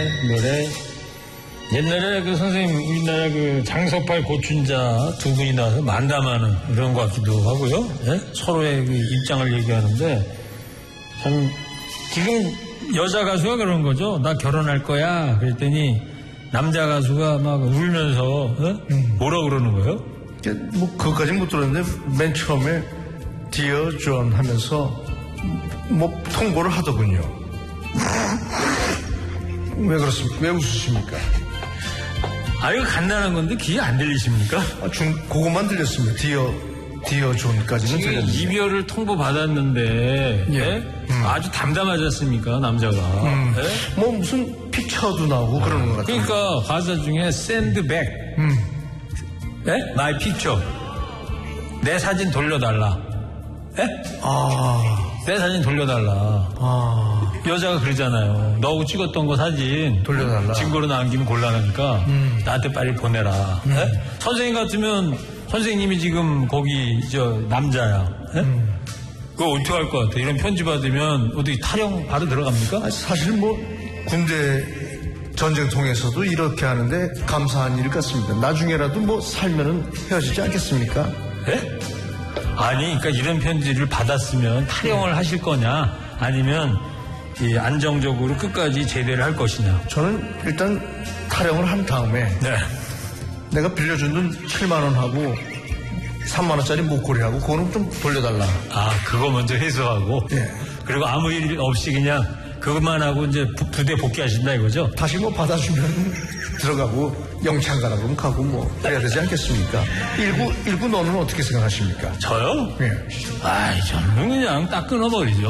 노래. 옛날에 그 선생님 우리나라 그 장석팔 고춘자 두 분이 나와서 만담하는 이런 것 같기도 하고요. 예? 서로의 그 입장을 얘기하는데 참 지금 여자 가수가 그런 거죠. 나 결혼할 거야. 그랬더니 남자 가수가 막 울면서 뭐라 그러는 거예요? 뭐 그것까지는 못 들었는데 맨 처음에 Dear John 하면서 뭐 통보를 하더군요. 왜 그렇습니까? 왜 웃으십니까? 아, 이거 간단한 건데 귀에 안 들리십니까? 그것만 들렸습니다. 디어 존까지는 들렸는데. 이별을 통보받았는데 예. 예? 아주 담담하지 않습니까 남자가. 예? 뭐 무슨 픽처도 나오고 그러는 것 같아요. 그러니까 가사 중에 send back 예? my picture 내 사진 돌려달라. 예? 내 사진 돌려달라. 여자가 그러잖아요. 너하고 찍었던 거 사진 돌려달라. 증거로 남기면 곤란하니까 나한테 빨리 보내라. 예? 선생님 같으면 선생님이 지금 거기 저 남자야. 예? 그거 어떻게 할 것 같아? 이런 편지 받으면 어떻게 타령 바로 들어갑니까? 사실 뭐 군대 전쟁통에서도 이렇게 하는데 감사한 일 같습니다. 나중에라도 뭐 살면은 헤어지지 않겠습니까? 예? 아니, 그러니까 이런 편지를 받았으면 타령을 하실 거냐, 아니면 이 안정적으로 끝까지 제대를 할 것이냐. 저는 일단 타령을 한 다음에 네. 내가 빌려준 돈 7만 원 하고 3만 원짜리 목걸이하고 그거는 좀 돌려달라. 아, 그거 먼저 회수하고. 예. 그리고 아무 일 없이 그냥 그것만 하고 이제 부대 복귀하신다 이거죠? 다시 뭐 받아주면 들어가고 영창 가라 그러면 가고 뭐 그래야 되지 않겠습니까? 일구 너는 어떻게 생각하십니까? 저요? 예. 아이, 저는 그냥 딱 끊어버리죠.